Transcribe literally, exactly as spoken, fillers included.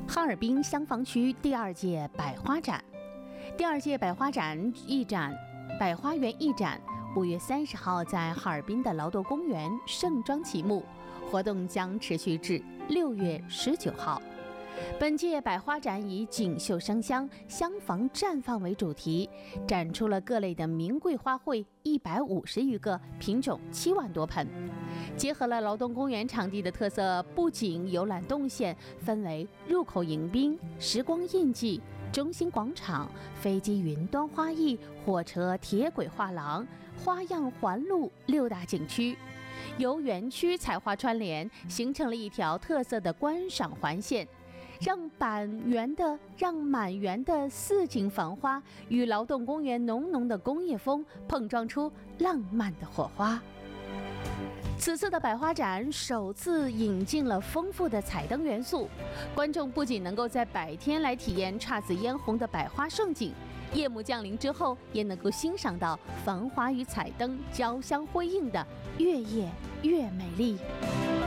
哈尔滨香坊区第二届百花展，第二届百花展艺展百花园艺展五月三十号在哈尔滨的劳动公园盛装启幕，活动将持续至六月十九号。本届百花展以锦绣生香、香房绽放为主题，展出了各类的名贵花卉一百五十余个，品种七万多盆。结合了劳动公园场地的特色布景游览动线，分为入口迎宾、时光印记、中心广场、飞机云端花艺、火车铁轨画廊、花样环路六大景区，由园区彩画串联，形成了一条特色的观赏环线，让满园的让满园的四景繁花与劳动公园浓浓的工业风碰撞出浪漫的火花。此次的百花展首次引进了丰富的彩灯元素，观众不仅能够在白天来体验姹紫嫣红的百花盛景，夜幕降临之后也能够欣赏到繁华与彩灯交相辉映的越夜越美丽。